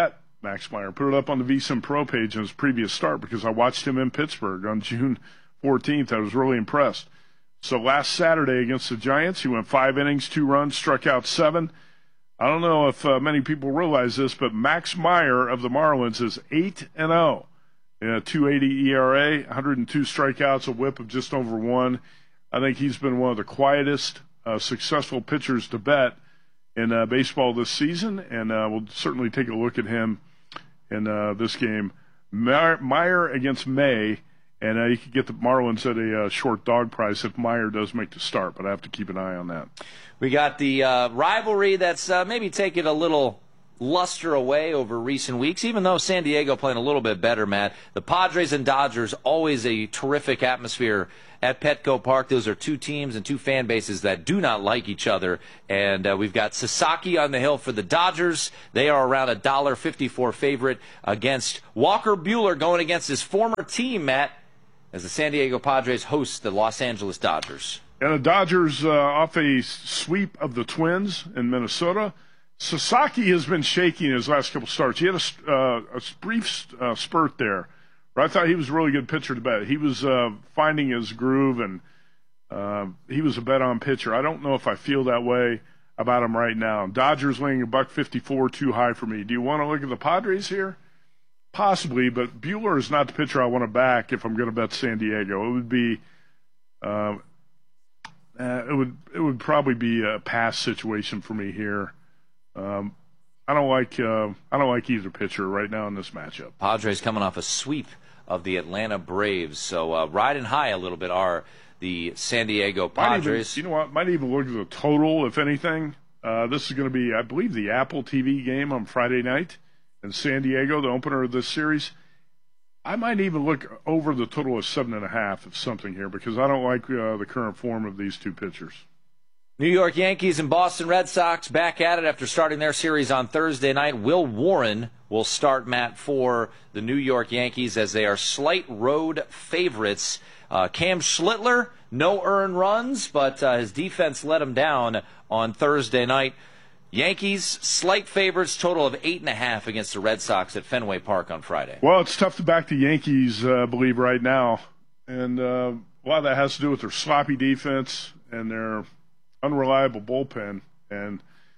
Max Meyer. Put it up on the VSiN Pro page in his previous start because I watched him in Pittsburgh on June 14th. I was really impressed. So last Saturday against the Giants, he went 5 innings, 2 runs, struck out 7. I don't know if many people realize this, but Max Meyer of the Marlins is 8-0. 2.80 ERA, 102 strikeouts, a whip of just over 1. I think he's been one of the quietest, successful pitchers to bet in baseball this season, and we'll certainly take a look at him in this game. Meyer against May, and you could get the Marlins at a short dog price if Meyer does make the start, but I have to keep an eye on that. We got the rivalry that's maybe taken a little luster away over recent weeks, even though San Diego playing a little bit better, Matt. The Padres and Dodgers, always a terrific atmosphere at Petco Park. Those are two teams and two fan bases that do not like each other. And we've got Sasaki on the hill for the Dodgers. They are around a $1.54 favorite against Walker Buehler, going against his former team, Matt, as the San Diego Padres host the Los Angeles Dodgers. And the Dodgers off a sweep of the Twins in Minnesota. Sasaki has been shaky in his last couple starts. He had a brief spurt there where I thought he was a really good pitcher to bet. He was finding his groove, and he was a bet-on pitcher. I don't know if I feel that way about him right now. Dodgers laying $1.54 too high for me. Do you want to look at the Padres here? Possibly, but Buehler is not the pitcher I want to back if I'm going to bet San Diego. It would be it would probably be a pass situation for me here. I don't like either pitcher right now in this matchup. Padres coming off a sweep of the Atlanta Braves, so riding high a little bit are the San Diego Padres. You know what? Might even look at the total, if anything. This is going to be, I believe, the Apple TV game on Friday night in San Diego, the opener of this series. I might even look over the total of 7.5 of something here because I don't like the current form of these two pitchers. New York Yankees and Boston Red Sox back at it after starting their series on Thursday night. Will Warren will start, Matt, for the New York Yankees as they are slight road favorites. Cam Schlittler, no earned runs, but his defense let him down on Thursday night. Yankees, slight favorites, total of 8.5 against the Red Sox at Fenway Park on Friday. Well, it's tough to back the Yankees, I believe, right now. And a lot of that has to do with their sloppy defense and their unreliable bullpen. And,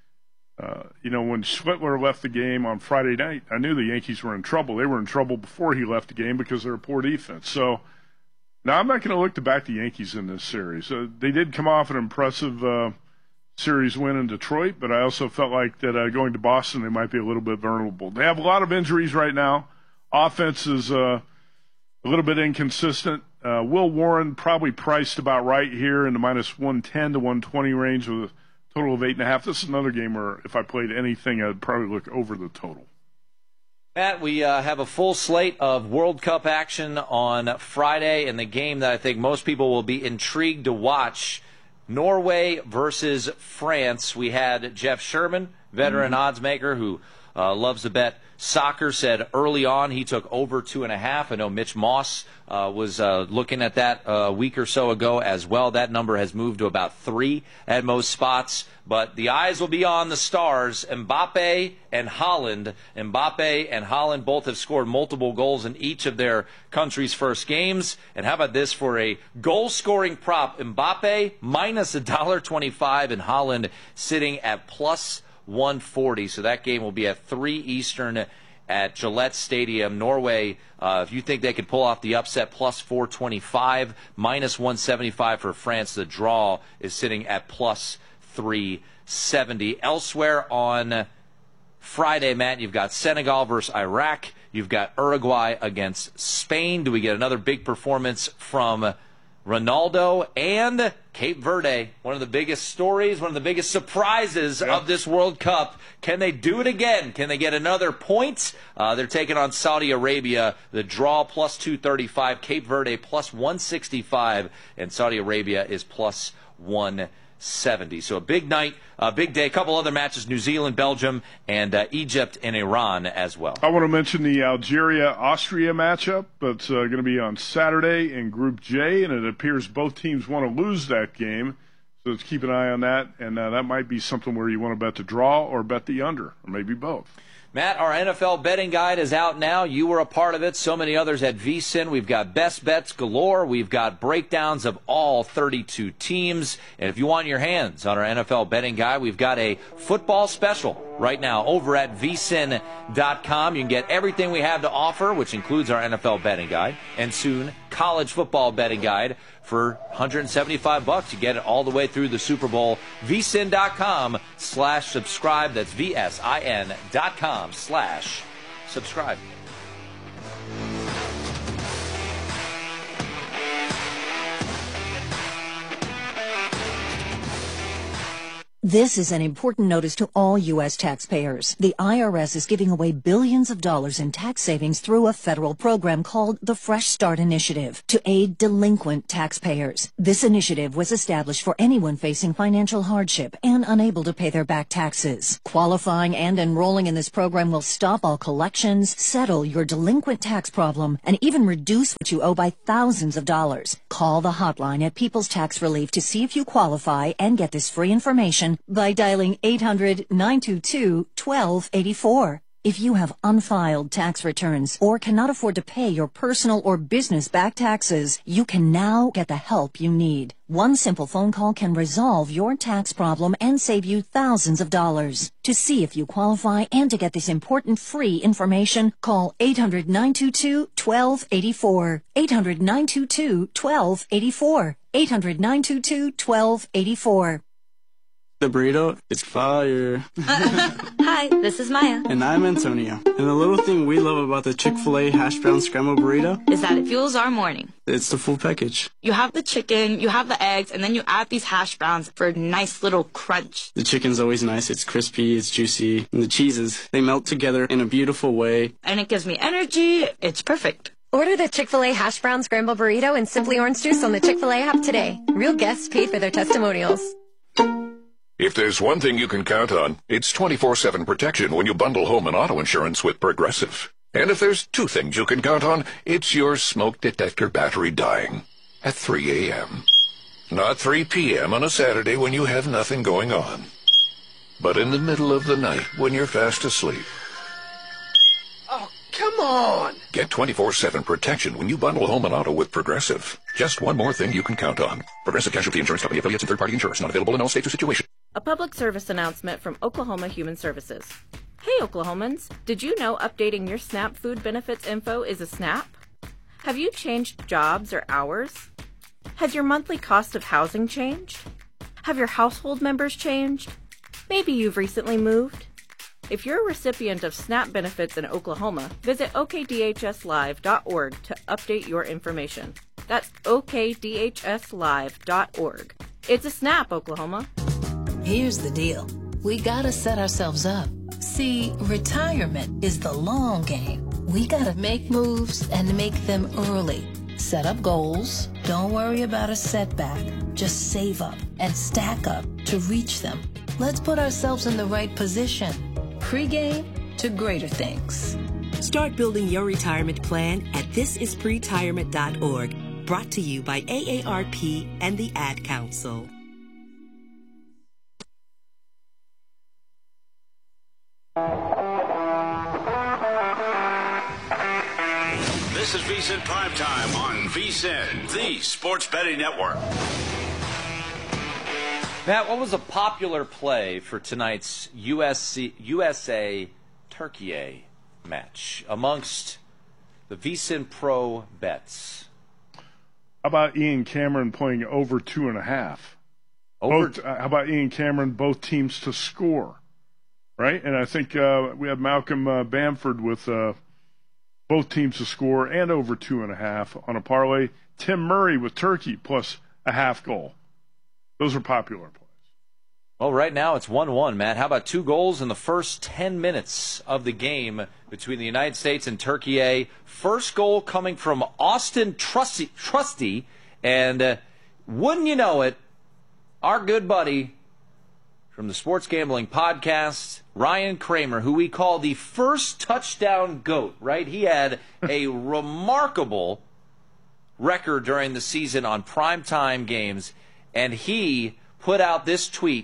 when Schlittler left the game on Friday night, I knew the Yankees were in trouble. They were in trouble before he left the game because of their poor defense. So now I'm not going to look to back the Yankees in this series. They did come off an impressive series win in Detroit, but I also felt like that going to Boston, they might be a little bit vulnerable. They have a lot of injuries right now. Offense is a little bit inconsistent. Will Warren probably priced about right here in the -110 to 120 range with a total of 8.5. This is another game where if I played anything, I'd probably look over the total. Matt, we have a full slate of World Cup action on Friday, and the game that I think most people will be intrigued to watch, Norway versus France. We had Jeff Sherman, veteran odds maker who loves to bet soccer, said early on he took over 2.5. I know Mitch Moss was looking at that a week or so ago as well. That number has moved to about 3 at most spots. But the eyes will be on the stars, Mbappe and Haaland. Mbappe and Haaland both have scored multiple goals in each of their country's first games. And how about this for a goal-scoring prop? Mbappe minus $1.25 and Haaland sitting at plus 140. So that game will be at 3 Eastern at Gillette Stadium. Norway, if you think they could pull off the upset, plus 425, minus 175 for France. The draw is sitting at plus 370. Elsewhere on Friday, Matt, you've got Senegal versus Iraq. You've got Uruguay against Spain. Do we get another big performance from Ronaldo? And Cape Verde, one of the biggest stories, one of the biggest surprises of this World Cup. Can they do it again? Can they get another point? They're taking on Saudi Arabia. The draw plus 235, Cape Verde plus 165, and Saudi Arabia is plus 170. So a big night, a big day. A couple other matches, New Zealand, Belgium, and Egypt and Iran as well. I want to mention the Algeria-Austria matchup. It's going to be on Saturday in Group J, and it appears both teams want to lose that game. So let's keep an eye on that, and that might be something where you want to bet the draw or bet the under, or maybe both. Matt, our NFL betting guide is out now. You were a part of it. So many others at VSiN. We've got best bets galore. We've got breakdowns of all 32 teams. And if you want your hands on our NFL betting guide, we've got a football special right now over at vsin.com. You can get everything we have to offer, which includes our NFL betting guide and soon college football betting guide for $175. You get it all the way through the Super Bowl. vsin.com/subscribe. That's vsin.com/subscribe. This is an important notice to all U.S. taxpayers. The IRS is giving away billions of dollars in tax savings through a federal program called the Fresh Start Initiative to aid delinquent taxpayers. This initiative was established for anyone facing financial hardship and unable to pay their back taxes. Qualifying and enrolling in this program will stop all collections, settle your delinquent tax problem, and even reduce what you owe by thousands of dollars. Call the hotline at People's Tax Relief to see if you qualify and get this free information by dialing 800-922-1284. If you have unfiled tax returns or cannot afford to pay your personal or business back taxes, you can now get the help you need. One simple phone call can resolve your tax problem and save you thousands of dollars. To see if you qualify and to get this important free information, call 800-922-1284. 800-922-1284. 800-922-1284. The burrito is fire. Hi, this is Maya. And I'm Antonio. And the little thing we love about the Chick-fil-A hash brown scrambled burrito is that it fuels our morning. It's the full package. You have the chicken, you have the eggs, and then you add these hash browns for a nice little crunch. The chicken's always nice. It's crispy, it's juicy. And the cheeses, they melt together in a beautiful way. And it gives me energy. It's perfect. Order the Chick-fil-A hash brown scrambled burrito and Simply Orange Juice on the Chick-fil-A app today. Real guests paid for their testimonials. If there's one thing you can count on, it's 24/7 protection when you bundle home and auto insurance with Progressive. And if there's two things you can count on, it's your smoke detector battery dying at 3 a.m. Not 3 p.m. on a Saturday when you have nothing going on, but in the middle of the night when you're fast asleep. Oh, come on! Get 24/7 protection when you bundle home and auto with Progressive. Just one more thing you can count on. Progressive Casualty Insurance Company, affiliates, and third-party insurance. Not available in all states or situations. A public service announcement from Oklahoma Human Services. Hey, Oklahomans, did you know updating your SNAP food benefits info is a snap? Have you changed jobs or hours? Has your monthly cost of housing changed? Have your household members changed? Maybe you've recently moved. If you're a recipient of SNAP benefits in Oklahoma, visit okdhslive.org to update your information. That's okdhslive.org. It's a SNAP, Oklahoma. Here's the deal. We gotta set ourselves up. See, retirement is the long game. We gotta make moves and make them early. Set up goals. Don't worry about a setback. Just save up and stack up to reach them. Let's put ourselves in the right position. Pre-game to greater things. Start building your retirement plan at thisispretirement.org. Brought to you by AARP and the Ad Council. This is VSiN Primetime on VSiN, the Sports Betting Network. Matt, what was a popular play for tonight's USA-Turkey match amongst the VSiN Pro bets? How about Ian Cameron playing over 2.5? How about Ian Cameron, both teams to score, right? And I think we have Malcolm Bamford with both teams to score and over 2.5 on a parlay. Tim Murray with Turkey plus a half goal. Those are popular plays. Well, right now it's 1-1, Matt. How about 2 goals in the first 10 minutes of the game between the United States and Turkey? First goal coming from Austin Trusty, and wouldn't you know it, our good buddy from the Sports Gambling Podcast, Ryan Kramer, who we call the first touchdown GOAT, right? He had a remarkable record during the season on primetime games, and he put out this tweet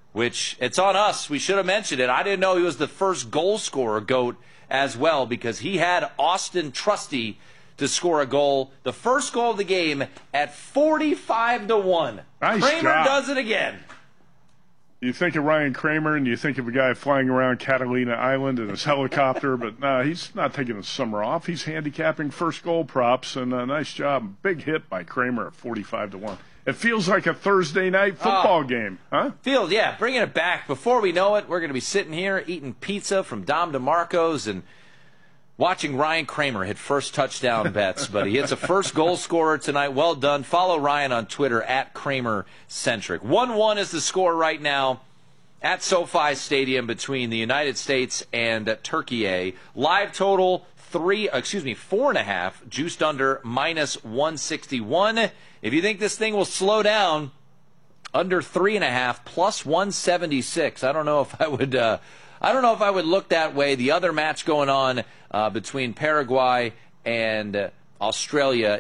which it's on us. We should have mentioned it. I didn't know he was the first goal scorer, GOAT, as well, because he had Austin Trusty to score a goal, the first goal of the game, at 45-1. Nice Kramer job. does it again. You think of Ryan Kramer, and you think of a guy flying around Catalina Island in his helicopter, but no, he's not taking the summer off. He's handicapping first goal props, and a nice job. Big hit by Kramer at 45-1. It feels like a Thursday night football game, huh? Feels, yeah, bringing it back. Before we know it, we're going to be sitting here eating pizza from Dom DeMarco's and watching Ryan Kramer hit first touchdown bets, but he hits a first goal scorer tonight. Well done. Follow Ryan on Twitter at KramerCentric. 1-1 is the score right now at SoFi Stadium between the United States and Turkey. Live total 4.5, juiced under -161. If you think this thing will slow down, under 3.5 plus 176. I don't know if I would look that way. The other match going on between Paraguay and Australia